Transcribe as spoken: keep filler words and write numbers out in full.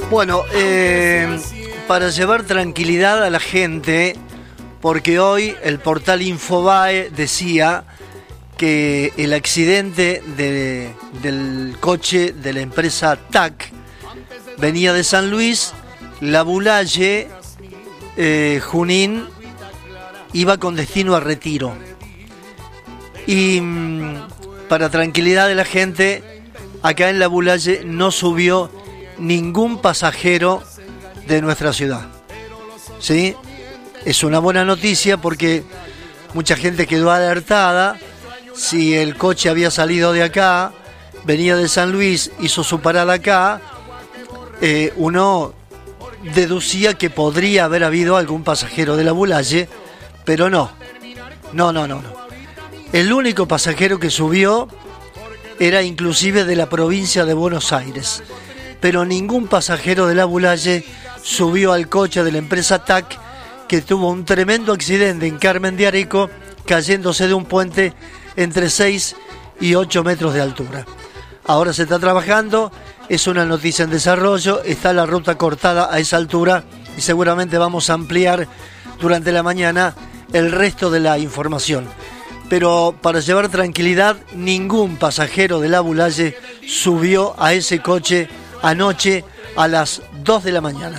Bueno, eh, para llevar tranquilidad a la gente, porque hoy el portal Infobae decía que el accidente de, del coche de la empresa T A C venía de San Luis, la Bulaye, eh, Junín, iba con destino a Retiro. Y mmm, para tranquilidad de la gente, acá en la Bulaye no subió ningún pasajero de nuestra ciudad. ¿Sí? Es una buena noticia porque mucha gente quedó alertada. Si el coche había salido de acá, venía de San Luis, hizo su parada acá, eh, uno deducía que podría haber habido algún pasajero de la Bulaye, pero no. No, no, no, no. El único pasajero que subió era inclusive de la provincia de Buenos Aires, pero ningún pasajero de la Bulaye subió al coche de la empresa T A C, que tuvo un tremendo accidente en Carmen de Areco, cayéndose de un puente entre seis y ocho metros de altura. Ahora se está trabajando, es una noticia en desarrollo, está la ruta cortada a esa altura y seguramente vamos a ampliar durante la mañana el resto de la información. Pero para llevar tranquilidad, ningún pasajero de la Bulaye subió a ese coche anoche a las dos de la mañana.